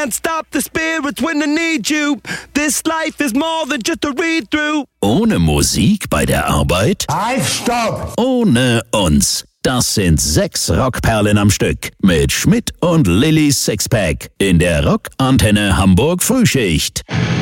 can't stop the spirits when I need you. This life is more than just a read-through. Ohne Musik bei der Arbeit? Halt, stopp! Ohne uns. Das sind 6 Rockperlen am Stück mit Schmidt und Lillys Sixpack in der Rockantenne Hamburg Frühschicht.